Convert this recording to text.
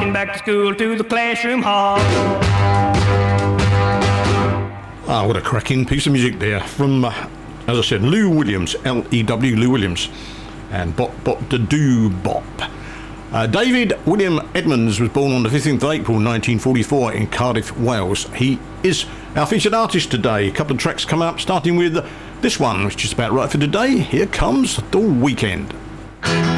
walking back to school to the classroom hall. Ah, what a cracking piece of music there from, as I said, Lou Williams, L-E-W, Lou Williams, and Bop Bop Da Doo Bop. David William Edmonds was born on the 15th of April 1944 in Cardiff, Wales. He is our featured artist today. A couple of tracks come up, starting with this one, which is about right for today. Here comes The Weekend.